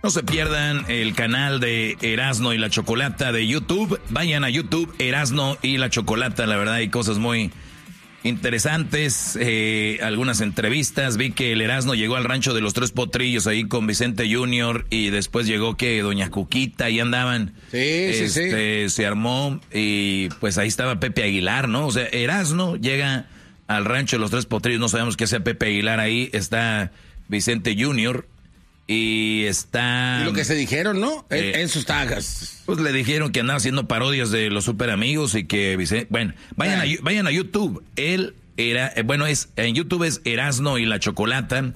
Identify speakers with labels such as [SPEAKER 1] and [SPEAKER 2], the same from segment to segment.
[SPEAKER 1] No se pierdan el canal de Erasno y la Chocolata de YouTube. Vayan a YouTube, Erasno y la Chocolata. La verdad hay cosas muy interesantes, algunas entrevistas. Vi que el Erasno llegó al rancho de los Tres Potrillos ahí con Vicente Junior y después llegó que Doña Cuquita, ahí andaban.
[SPEAKER 2] Sí.
[SPEAKER 1] Se armó y pues ahí estaba Pepe Aguilar, ¿no? O sea, Erasno llega al rancho de los Tres Potrillos, no sabemos qué sea Pepe Aguilar ahí, está Vicente Junior. Y está...
[SPEAKER 2] Y lo que se dijeron, ¿no? En sus tagas.
[SPEAKER 1] Pues le dijeron que andaba haciendo parodias de los super amigos y que... Bueno, vayan a YouTube. Él era... en YouTube es Erasno y la Chocolata.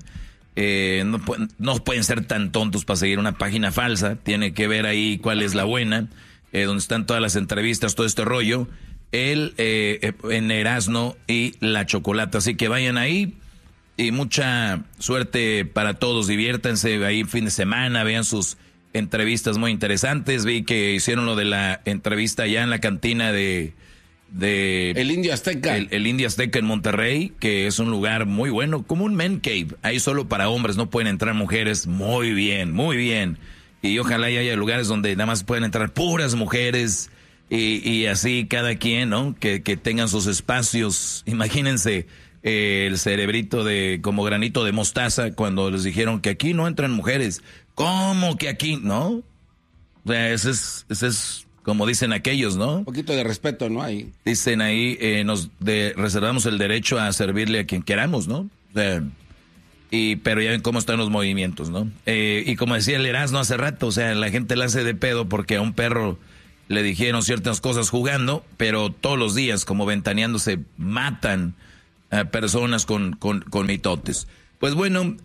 [SPEAKER 1] No pueden ser tan tontos para seguir una página falsa. Tiene que ver ahí cuál es la buena. Donde están todas las entrevistas, todo este rollo. Él en Erasno y la Chocolata. Así que vayan ahí. Y mucha suerte para todos, diviértanse ahí fin de semana, vean sus entrevistas muy interesantes. Vi que hicieron lo de la entrevista allá en la cantina de
[SPEAKER 2] el Indio Azteca.
[SPEAKER 1] El Indio Azteca en Monterrey, que es un lugar muy bueno, como un man cave, ahí solo para hombres, no pueden entrar mujeres. Muy bien. Y ojalá haya lugares donde nada más pueden entrar puras mujeres y así cada quien, ¿no? Que tengan sus espacios. Imagínense el cerebrito como granito de mostaza cuando les dijeron que aquí no entran mujeres. ¿Cómo que aquí? ¿No? O sea, ese es como dicen aquellos, ¿no?
[SPEAKER 2] Un poquito de respeto, ¿no? Ahí.
[SPEAKER 1] Dicen ahí, reservamos el derecho a servirle a quien queramos, ¿no? O sea, pero ya ven cómo están los movimientos, ¿no? Y como decía el Erasmo hace rato, o sea, la gente la hace de pedo porque a un perro le dijeron ciertas cosas jugando, pero todos los días, como ventaneándose, matan a personas con mitotes. Pues bueno,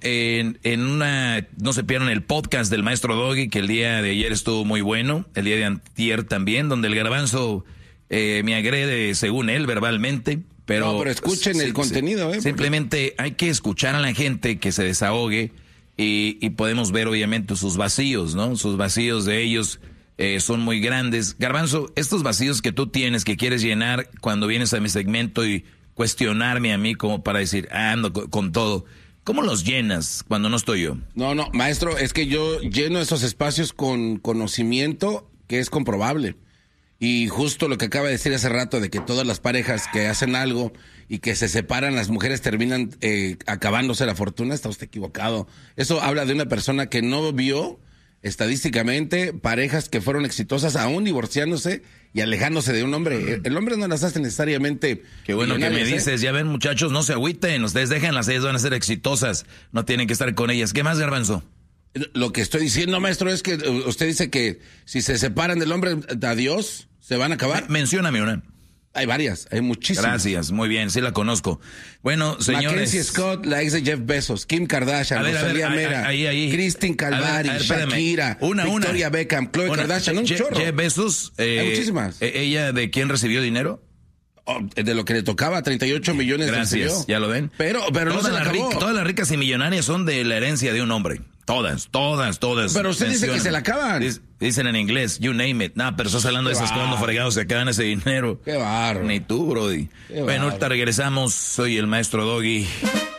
[SPEAKER 1] no se pierdan el podcast del Maestro Doggy, que el día de ayer estuvo muy bueno, el día de antier también, donde el garbanzo me agrede, según él, verbalmente. Pero
[SPEAKER 2] escuchen el contenido,
[SPEAKER 1] Simplemente hay que escuchar a la gente que se desahogue y podemos ver, obviamente, sus vacíos, ¿no? Sus vacíos de ellos son muy grandes. Garbanzo, estos vacíos que tú tienes, que quieres llenar cuando vienes a mi segmento y cuestionarme a mí como para decir, ando con todo. ¿Cómo los llenas cuando no estoy yo?
[SPEAKER 2] No, maestro, es que yo lleno esos espacios con conocimiento que es comprobable. Y justo lo que acaba de decir hace rato de que todas las parejas que hacen algo y que se separan, las mujeres terminan acabándose la fortuna, está usted equivocado. Eso habla de una persona que no vio estadísticamente parejas que fueron exitosas aún divorciándose y alejándose de un hombre. El hombre no las hace necesariamente.
[SPEAKER 1] Qué bueno que me dices, ya ven muchachos, no se agüiten, ustedes déjenlas, ellas van a ser exitosas, no tienen que estar con ellas. ¿Qué más, Garbanzo?
[SPEAKER 2] Lo que estoy diciendo, maestro, es que usted dice que si se separan del hombre, adiós, se van a acabar.
[SPEAKER 1] Mencióname una.
[SPEAKER 2] Hay varias, hay muchísimas.
[SPEAKER 1] Gracias, muy bien, sí la conozco. Bueno, señores.
[SPEAKER 2] Mackenzie Scott, la ex de Jeff Bezos, Kim Kardashian, Rosalía Mera, Christine Calvari, Shakira, Victoria Beckham, Khloe Kardashian, un chorro.
[SPEAKER 1] Jeff Bezos,
[SPEAKER 2] hay muchísimas.
[SPEAKER 1] ¿Ella de quién recibió dinero?
[SPEAKER 2] De lo que le tocaba, 38 millones.
[SPEAKER 1] Gracias,
[SPEAKER 2] recibió.
[SPEAKER 1] ¿ya lo ven?
[SPEAKER 2] Pero no se la acabó.
[SPEAKER 1] Todas las ricas y millonarias son de la herencia de un hombre. Todas.
[SPEAKER 2] Pero usted dice que se la acaban.
[SPEAKER 1] Dicen en inglés, you name it. No, pero estás hablando de esas cuando fregados se acaban ese dinero.
[SPEAKER 2] Qué barro.
[SPEAKER 1] Ni tú, brody. Bueno, ahorita regresamos. Soy el Maestro Doggy.